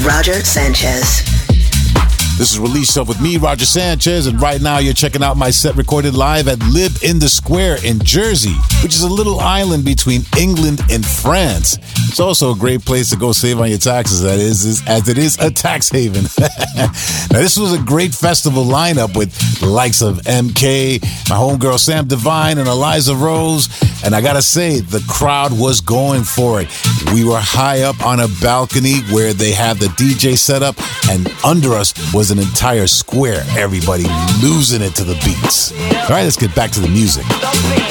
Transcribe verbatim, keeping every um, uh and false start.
Roger Sanchez. This is Release Shelf with me, Roger Sanchez, and right now you're checking out my set recorded live at Lib in the Square in Jersey, which is a little island between England and France. It's also a great place to go save on your taxes, that is, is as it is a tax haven. Now, this was a great festival lineup with the likes of M K, my homegirl Sam Divine, and Eliza Rose, and I gotta say, the crowd was going for it. We were high up on a balcony where they have the D J set up, and under us was an entire square, everybody losing it to the beats. All right, let's get back to the music.